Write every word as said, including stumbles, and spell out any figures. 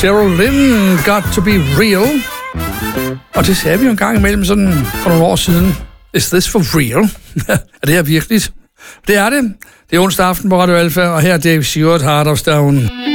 Cheryl Lynn, Got to be Real. Og det sagde vi jo en gang imellem sådan for nogle år siden. Is this for real? Er det her virkeligt? Det er det. Det er onsdag aften på Radio Alfa, og her er Dave Stewart, Heart of Stone.